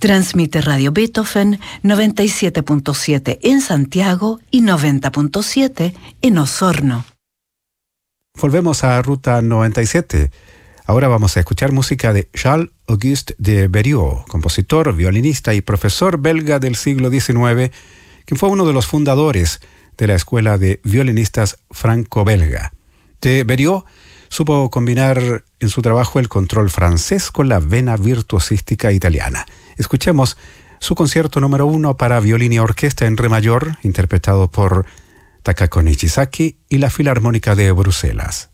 Transmite Radio Beethoven 97.7 en Santiago y 90.7 en Osorno. Volvemos a Ruta 97. Ahora vamos a escuchar música de Charles-Auguste de Berriot, compositor, violinista y profesor belga del siglo XIX, quien fue uno de los fundadores de la escuela de violinistas franco-belga. De Berriot supo combinar en su trabajo el control francés con la vena virtuosística italiana. Escuchemos su concierto número 1 para violín y orquesta en re mayor, interpretado por Takako Nishizaki y la Filarmónica de Bruselas.